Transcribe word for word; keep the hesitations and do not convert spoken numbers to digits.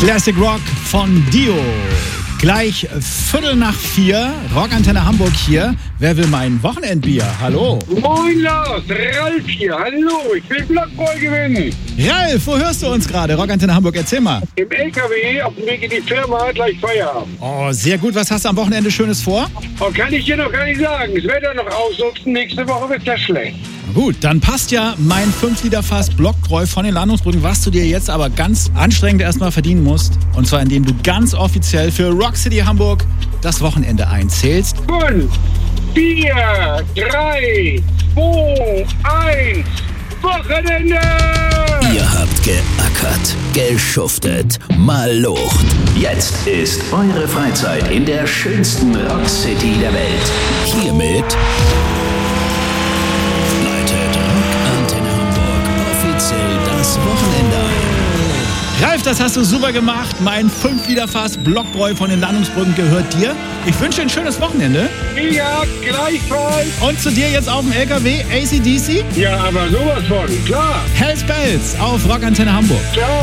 Classic Rock von Dio. Gleich Viertel nach vier, Rockantenne Hamburg hier. Wer will mein Wochenendbier? Hallo. Moin Lars, Ralf hier. Hallo, ich will Blockball gewinnen. Ralf, wo hörst du uns gerade? Rockantenne Hamburg, erzähl mal. Im L K W auf dem Weg in die Firma, gleich Feierabend. Oh, sehr gut. Was hast du am Wochenende Schönes vor? Oh, kann ich dir noch gar nicht sagen. Das Wetter noch ausnutzen. Nächste Woche wird ja schlecht. Na gut, dann passt ja mein fünf Liter Fass Blockbräu von den Landungsbrücken, was du dir jetzt aber ganz anstrengend erstmal verdienen musst. Und zwar indem du ganz offiziell für Rock City Hamburg das Wochenende einzählst. Fünf, vier, drei, zwei, eins, Wochenende! Ihr habt geackert, geschuftet, malocht. Jetzt ist eure Freizeit in der schönsten Rock City der Welt. Hiermit leitet Rockantenne Hamburg offiziell das Wochenende ein. Ralf, das hast du super gemacht. Mein fünf Liter Fass Blockbräu von den Landungsbrücken gehört dir. Ich wünsche dir ein schönes Wochenende. Ja, gleichfalls. Und zu dir jetzt auf dem L K W A C D C. Ja, aber sowas von, klar. Hells Bells auf Rockantenne Hamburg. Ciao.